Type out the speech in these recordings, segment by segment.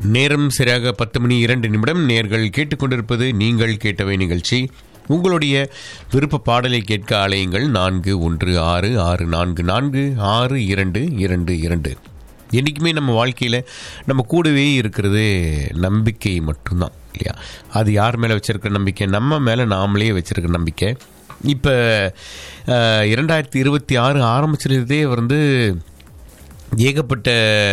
நேரம் சரியாக 10:02 நேர்கள் கேட்டுக்கொண்டிருப்பது நீங்கள் கேட்டவை நிகழ்ச்சி. உங்களுடைய விருப்ப பாடலை கேட்க அலையுங்கள் 4166444222. என்றைக்குமே நம்ம வாழ்க்கையில் நம்ம கூடவே இருக்கிறது நம்பிக்கை மட்டும்தான் இல்லையா? அது யார் மேலே வச்சுருக்கிற நம்பிக்கை? நம்ம மேலே நாமளே வச்சுருக்கிற நம்பிக்கை. இப்போ 2026 ஆரம்பிச்சிருந்ததே ஏகப்பட்ட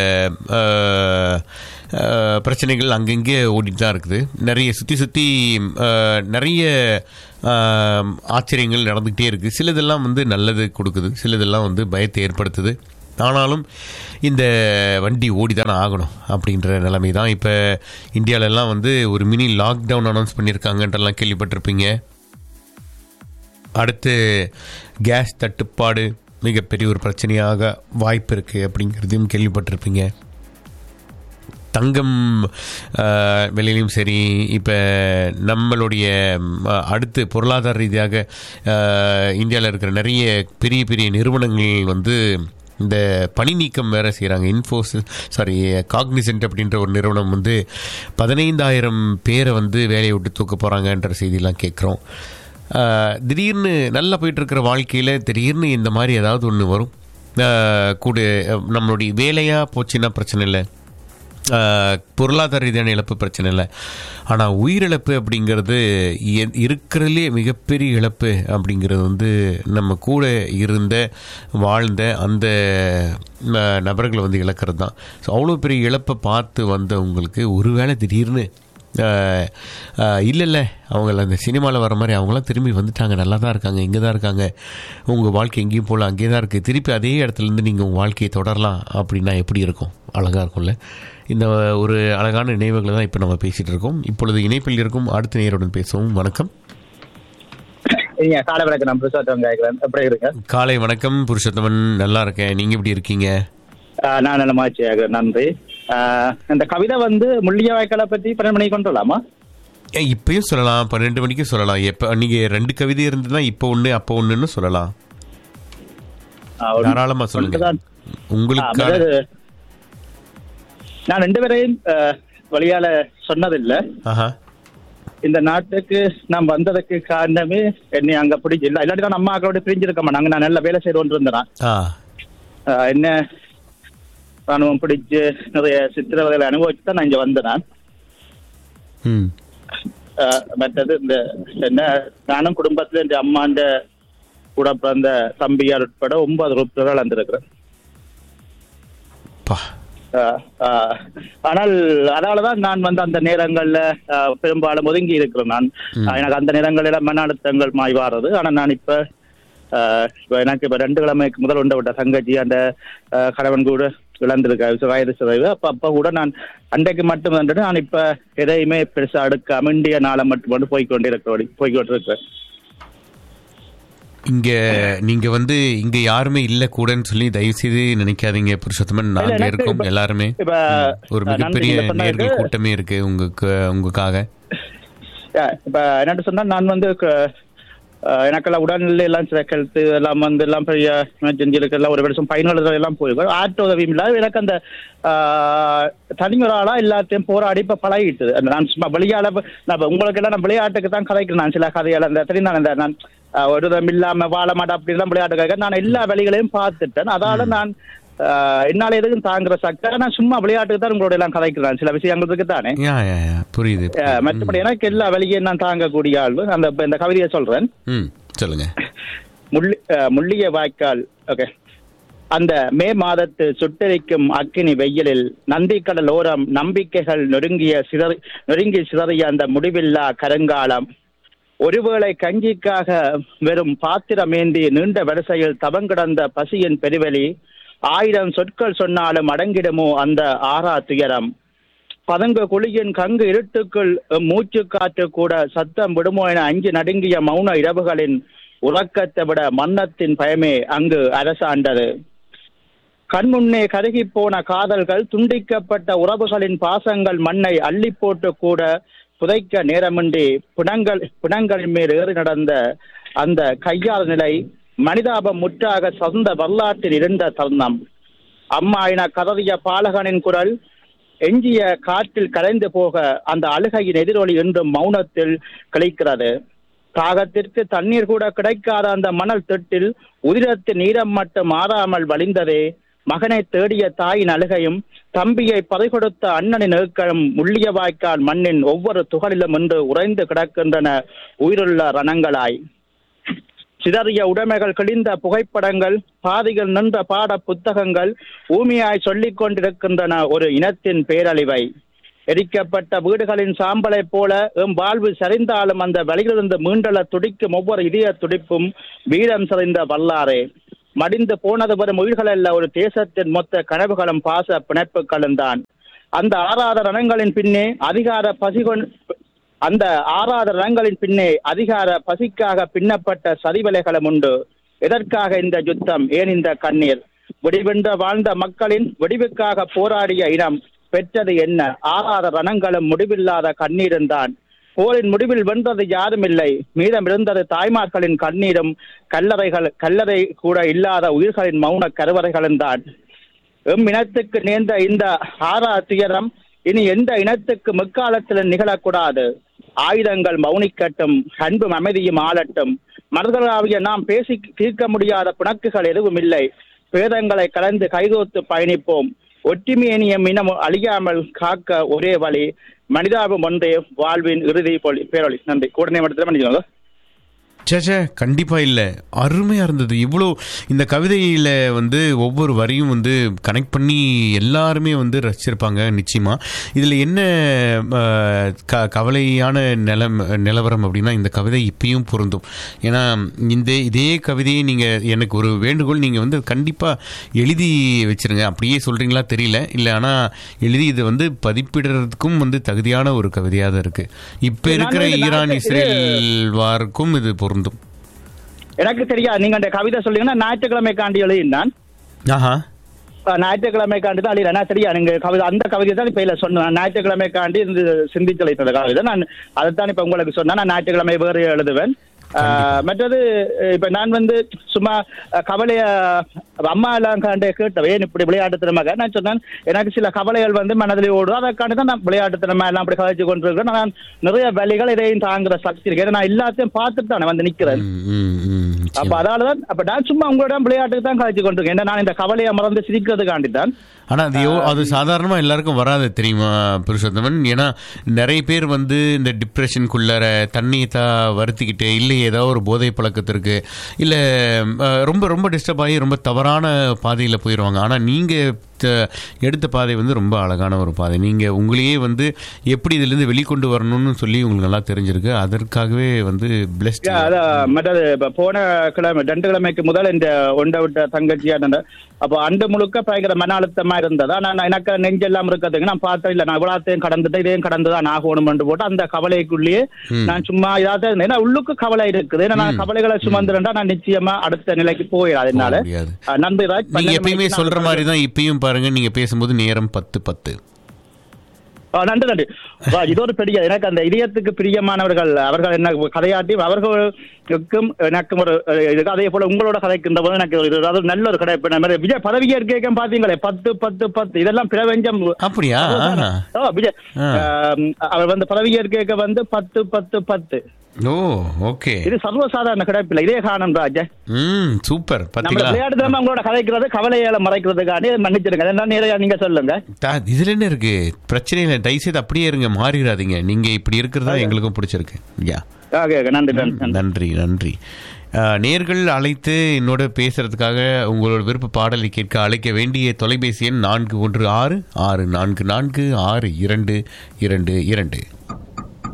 பிரச்சனைகள் அங்கங்கே ஓடிட்டு தான் இருக்குது. நிறைய சுற்றி நிறைய ஆச்சரியங்கள் நடந்துக்கிட்டே இருக்குது. சிலதெல்லாம் நல்லது கொடுக்குது, சிலதெல்லாம் பயத்தை ஏற்படுத்துது. ஆனாலும் இந்த வண்டி ஓடி தானே ஆகணும் அப்படின்ற நிலைமை தான். இப்போ இந்தியாவிலலாம் ஒரு மினி லாக்டவுன் அனௌன்ஸ் பண்ணியிருக்காங்கன்றலாம் கேள்விப்பட்டிருப்பீங்க. அடுத்து கேஸ் தட்டுப்பாடு மிகப்பெரிய ஒரு பிரச்சனையாக வாய்ப்பு இருக்குது அப்படிங்கிறதையும் கேள்விப்பட்டிருப்பீங்க. தங்கம் விலையிலையும் சரி, இப்போ நம்மளுடைய அடுத்து பொருளாதார ரீதியாக இந்தியாவில் இருக்கிற நிறைய பெரிய பெரிய நிறுவனங்கள் இந்த பணி நீக்கம் வேறு செய்கிறாங்க. காக்னிசென்ட் அப்படின்ற ஒரு நிறுவனம் 15,000 பேரை வேலையை விட்டு தூக்க போகிறாங்கன்ற செய்தியெல்லாம் கேட்குறோம். திடீர்னு நல்லா போயிட்டுருக்கிற வாழ்க்கையில் திடீர்னு இந்த மாதிரி ஏதாவது ஒன்று வரும். கூட நம்மளுடைய வேலையாக போச்சுன்னா பிரச்சனை இல்லை, பொருளாதார ரீதியான இழப்பு பிரச்சனை இல்லை. ஆனால் உயிரிழப்பு அப்படிங்கிறது இருக்கிறதுலே மிகப்பெரிய இழப்பு அப்படிங்கிறது நம்ம கூட இருந்த வாழ்ந்த அந்த நபர்களை இழக்கிறது தான். ஸோ அவ்வளோ பெரிய இழப்பை பார்த்து வந்தவங்களுக்கு ஒருவேளை திடீர்னு இல்லை அவங்கள அந்த சினிமாவில் வர மாதிரி அவங்களாம் திரும்பி வந்துட்டாங்க, நல்லா தான் இருக்காங்க, இங்கே தான் இருக்காங்க, உங்கள் வாழ்க்கை எங்கேயும் போகல, அங்கே தான் இருக்குது, திருப்பி அதே இடத்துலேருந்து நீங்கள் உங்கள் வாழ்க்கையை தொடரலாம் அப்படின்னா எப்படி இருக்கும்? அழகாக இருக்கும்ல. இந்த ஒரு அழகான நினைவுகளை தான் இப்போ நம்ம பேசிகிட்டு இருக்கோம். இப்பொழுது இணைப்பில் இருக்கும் அடுத்த நேருடன் பேசுவோம். வணக்கம். காலை வணக்கம். நான் புருஷோத்தமன் கேட்கிறேன். எப்படி இருக்கீங்க? காலை வணக்கம் புருஷோத்தமன், நல்லா இருக்கேன். நீங்கள் எப்படி இருக்கீங்க? நான் நல்ல மாச்சி. நன்றி. இந்த கவிதை முள்ளிய வாய்க்காலை பற்றி 12 மணிக்கு கொண்டுலாமா? இப்பயும் சொல்லலாம், 12 மணிக்கு சொல்லலாம். எப்போ நீங்கள் 2 கவிதை இருந்ததுன்னா இப்போ ஒன்று அப்போ ஒன்றுன்னு சொல்லலாம். தாராளமாக சொல்லுங்க. உங்களுக்கு நான் 2 பேரையும் வழியால சொன்னதில்லை. இந்த நாட்டுக்கு நான் வந்ததுக்கு காரணமே என்னை அங்க பிடிச்சில்ல, இல்லாட்டி தான் அம்மா அக்களோட பிரிஞ்சிருக்கமா. நாங்க நான் நல்ல வேலை செய்து கொண்டு இருந்தேன். என்ன ராணுவம் பிடிச்சு நிறைய சித்திரவதைகளை அனுபவிச்சு தான் நான் இங்க வந்தேன். மற்றது இந்த என்ன, நானும் குடும்பத்துல இந்த அம்மாண்ட கூட பிறந்த தம்பியார் உட்பட 9 உறுப்பினர்கள் வந்திருக்கிறேன். ஆனால் அதனாலதான் நான் அந்த நேரங்கள்ல பெரும்பாலும் ஒதுங்கி இருக்கிறேன். நான் எனக்கு அந்த நேரங்களில் மன அழுத்தங்கள் மாய்வாறது. ஆனா நான் இப்ப எனக்கு 2 கிழமைக்கு முதல் உண்ட விட்ட தங்கச்சி அந்த கணவன் கூட இழந்திருக்க வயது சிதைவு. அப்ப கூட நான் அன்றைக்கு மட்டும் நான் இப்ப எதையுமே பெருசா அடுக்காம இந்திய நாளை மட்டும் போய்கொண்டிருக்கிறேன். இங்க நீங்க இங்க யாருமே இல்ல கூடன்னு சொல்லி தயவு செய்து நினைக்காதீங்க புருஷோத்தமன். நாங்க இருக்கோம் எல்லாருமே. ஒரு மிகப்பெரிய நேர்கள் கூட்டமே இருக்கு உங்களுக்காக. இப்ப என்ன சொன்னா, நான் எனக்கெல்லாம் உடல்நிலை எல்லாம் சில கழுத்து எல்லாம் எல்லாம் பெரிய எமர்ஜென்சிகளுக்கு எல்லாம் ஒரு வருஷம் 17 எல்லாம் போயிருக்கோம். ஆற்ற உதவியும் இல்லாத எனக்கு அந்த தனியொராளா எல்லாத்தையும் போராடி இப்ப பழகிட்டு. நான் சும்மா விளையாட உங்களுக்கு எல்லாம் நான் விளையாட்டுக்கு தான் கதைக்கிறேன். நான் சில கதையால் அந்த தெரியும் நான் ஒரு விதம் இல்லாம வாழ மாட்டேன் அப்படிலாம் விளையாட்டு நான் எல்லா வழிகளையும் பார்த்துட்டேன். அதால நான் என்னால எதுக்கும் தாங்குற சக்தி நான் சும்மா விளையாட்டுக்கு தான் உங்களோட எல்லாம் கதைக்கிறேன். சில விஷயங்களுக்கு தானே புரியுது. மற்றபடி எனக்கு எல்லா வழியையும் நான் தாங்கக்கூடிய ஆள். இந்த கவிதையை சொல்றேன், சொல்லுங்க. முள்ளிய வாய்க்கால். ஓகே. அந்த மே மாதத்து சுட்டெரிக்கும் அக்கினி வெயிலில் நந்திக்கடல் ஓரம் நம்பிக்கைகள் நொறுங்கி சிதறிய அந்த முடிவில்லா கருங்காலம், ஒருவேளை கஞ்சிக்காக வெறும் பாத்திரமேந்தி நீண்ட வரிசையில் தவங்கிடந்த பசியின் பெருவெளி, 1000 சொற்கள் சொன்னாலும் அடங்கிடுமோ அந்த ஆறா துயரம், பதங்க குழியின் கங்கு இருட்டுக்குள் மூச்சு காற்று கூட சத்தம் விடுமோ என அஞ்சு நடுங்கிய மௌன இரவுகளின் உறக்கத்தை விட மன்னத்தின் பயமே அங்கு அரசாண்டது. கண்முன்னே கருகி போன காதல்கள், துண்டிக்கப்பட்ட உறவுகளின் பாசங்கள் மண்ணை அள்ளி போட்டு கூட புதைக்க நேரமின்றி பிணங்களின் மேல் ஏறி நடந்த அந்த கையால் நிலை, மனிதாபம் முற்றாக சந்த வரலாற்றில் இருந்த தருணம். அம்மா என கதறிய பாலகனின் குரல், எஞ்சிய காற்றில் கலைந்து போக அந்த அழுகையின் எதிரொலி என்றும் மௌனத்தில் கிளைக்கிறது. தாகத்திற்கு தண்ணீர் கூட கிடைக்காத அந்த மணல் திட்டில் உதிரத்தின் நீரம் மட்டும் மாறாமல் வழிந்ததே. மகனை தேடிய தாயின் அழுகையும் தம்பியை பறிகொடுத்த அண்ணனின் ஏக்கம் முள்ளியவாய்க்கால் மண்ணின் ஒவ்வொரு துகளிலும் என்று உறைந்து கிடக்கின்றன உயிருள்ள ரணங்களாய். சிதறிய உடைமைகள், கிழிந்த புகைப்படங்கள், பாதிகள் நின்ற பாட புத்தகங்கள் ஊமியாய் சொல்லிக் கொண்டிருக்கின்றன ஒரு இனத்தின் பேரழிவை. எரிக்கப்பட்ட வீடுகளின் சாம்பலை போல எம் வாழ்வு சரிந்தாலும் அந்த வழியிலிருந்து மீண்டல துடிக்கும் ஒவ்வொரு இதய துடிப்பும் வீரம் சரிந்த வல்லாரே. மடிந்து போனது வரும் உயிர்கள் அல்ல, ஒரு தேசத்தின் மொத்த கனவுகளும் பாச பிணைப்புகளும் தான். அந்த ஆறாத ரணங்களின் பின்னே அதிகார பசிக்காக பின்னப்பட்ட சதிவலைகளும் உண்டு. எதற்காக இந்த யுத்தம், ஏன் இந்த கண்ணீர்? விடிவென்ற வாழ்ந்த மக்களின் விடிவுக்காக போராடிய இனம் பெற்றது என்ன? ஆறாத ரணங்களும் முடிவில்லாத கண்ணீரும் தான். போரின் முடிவில் வென்றது யாரும் இல்லை, மீதம் இருந்தது தாய்மார்களின் கண்ணீரும் கல்லறை கூட இல்லாத உயிர்களின் மௌன கருவறைகளும் தான். எம் இனத்துக்கு நேர்ந்த இந்த ஆறா துயரம் இனி எந்த இனத்துக்கு முக்காலத்தில் நிகழக்கூடாது. ஆயுதங்கள் மௌனிக்கட்டும், அன்பும் அமைதியும் ஆளட்டும். மனிதர்களாகிய நாம் பேசி தீர்க்க முடியாத பிணக்குகள் எதுவும் இல்லை. பேதங்களை கலந்து கைகோத்து பயணிப்போம். ஒற்றுமையனியம் இனம் அழியாமல் காக்க ஒரே வழி மனிதாபம் ஒன்றே வாழ்வின் இறுதி பேரொழி. நன்றி. உடனே மட்டும் பண்ணிக்கோங்க. சேச்சே, கண்டிப்பாக இல்லை, அருமையாக இருந்தது. இவ்வளோ இந்த கவிதையில் வந்து ஒவ்வொரு வரியும் வந்து கனெக்ட் பண்ணி எல்லாருமே வந்து ரசிச்சிருப்பாங்க நிச்சயமாக. இதில் என்ன கவலையான நிலவரம் அப்படின்னா, இந்த கவிதை இப்பயும் பொருந்தும். ஏன்னா இதே கவிதையை நீங்கள் எனக்கு ஒரு வேண்டுகோள், நீங்கள் வந்து கண்டிப்பாக எழுதி வச்சுருங்க. அப்படியே சொல்கிறீங்களா தெரியல, இல்லை ஆனால் எழுதி இதை வந்து பதிப்பிடுறதுக்கும் வந்து தகுதியான ஒரு கவிதையாக தான் இருக்குது. இப்போ இருக்கிற ஈரான் இஸ்ரேல் வாருக்கும் இது பொருந்தும். எனக்கு தெரியாது, நீங்க அந்த கவிதை சொல்லுங்கன்னா ஞாயிற்றுக்கிழமை காண்டி எழுதினான். ஞாயிற்றுக்கிழமை காண்டி தான் எழுதினா சரியா? நீங்க கவிதை அந்த கவிதை தான் இப்ப இல்ல சொன்னேன். ஞாயிற்றுக்கிழமை காண்டி சிந்தித்து அழைத்த கவிதை நான் அதைத்தான் இப்ப உங்களுக்கு சொன்னா. நான் ஞாயிற்றுக்கிழமை வேறு எழுதுவேன். மற்றது இப்ப நான் வந்து சும்மா கவலைய அம்மா எல்லாம் காண்டே கேட்டவேன், இப்படி விளையாட்டு திறமாக நான் சொன்னேன். எனக்கு சில கவலைகள் வந்து மனதிலே ஓடும், அதற்காண்டி தான் நான் விளையாட்டு திறமை எல்லாம் அப்படி கதைச்சு கொண்டிருக்கிறேன். நான் நிறைய வழிகள் இதையும் தாங்குற சக்தி இருக்கு. நான் எல்லாத்தையும் பார்த்துட்டு தான் வந்து நிக்கிறேன். அப்ப அதாலதான் அப்ப நான் சும்மா உங்களோட விளையாட்டுக்கு தான் கதைச்சு கொண்டிருக்கேன். ஏன்னா நான் இந்த கவலையை மறந்து சிரிக்கிறதுக்காண்டி தான். ஆனா அது சாதாரணமா எல்லாருக்கும் வராது தெரியுமா புருஷோத்தமன்? ஏன்னா நிறைய பேர் வந்து இந்த டிப்ரெஷனுக்குள்ளார தண்ணியை வருத்திக்கிட்டு, இல்லை ஏதோ ஒரு போதை பழக்கத்திற்கு, இல்லை ரொம்ப ரொம்ப டிஸ்டர்ப் ஆகி ரொம்ப தவறான பாதையில் போயிடுவாங்க. ஆனால் நீங்கள் எடுத்த பாதை வந்து ரொம்ப அழகான ஒரு பாதை. நீங்கள் உங்களையே வந்து எப்படி இதிலிருந்து வெளிக்கொண்டு வரணும்னு சொல்லி உங்களுக்கு நல்லா தெரிஞ்சிருக்கு. அதற்காகவே வந்து பிளஸ்ட். மற்றது போன கிழமை 2 கிழமைக்கு முதல் இந்த ஒண்டை விட்ட தங்கச்சியான அப்போ அண்டு முழுக்க பயங்கர மன அழுத்தமா இருந்ததா. நான் எனக்கு நெஞ்செல்லாம் இருக்கிறதுக்கு நான் பார்த்தேன். இல்லை நான் இவ்வளோத்தையும் கடந்துட்டு இதையும் கடந்துதான் ஆகணும் போட்டு அந்த கவலைக்குள்ளேயே நான் சும்மா இதாக, ஏன்னா உள்ளுக்கு கவலை இருக்குது. ஏன்னா நான் கவலைகளை சுமந்துருந்தா நான் நிச்சயமா அடுத்த நிலைக்கு போயிடாது. அதனால நன்றி ராஜ். நீங்க எப்பயுமே சொல்ற மாதிரி தான் இப்பயும் பாருங்க, நீங்க பேசும்போது நேரம் 10:10. நன்றி நன்றி. இது ஒரு பெரிய எனக்கு அந்த இதயத்துக்கு பிரியமானவர்கள் அவர்கள் என்ன கதையாட்டி அவர்களுக்கும் எனக்கும் ஒரு அதே போல உங்களோட கதைக்கின்ற போது எனக்கு ஒரு நல்ல ஒரு கடை. விஜய் பதவியேற்க பாத்தீங்களே 10-10-10 இதெல்லாம் பிரபஞ்சம். அப்படியா? விஜய் அவர் வந்து பதவியேற்க வந்து 10-10-10. ஓ, ஓகே. இது சர்வசாதாரண கிடைப்பில்லை. இதே காரணம் ராஜா. சூப்பர். விளையாட்டு உங்களோட கதைக்கிறது கவலையால மறைக்கிறதுக்காண்டி மன்னிச்சிருங்க. நிறைய நீங்க சொல்லுங்க. இதுல என்ன இருக்கு? பிரச்சனை இல்லை, தயவுசெய்து அப்படியே இருங்க, மாறிடாதீங்க. நீங்க இப்படி இருக்கிறதா எங்களுக்கும் பிடிச்சிருக்கு. நன்றி நன்றி. நேர்கள் அழைத்து என்னோட பேசுறதுக்காக உங்களோட விருப்ப பாடலை கேட்க அழைக்க வேண்டிய தொலைபேசி எண் 416644462222.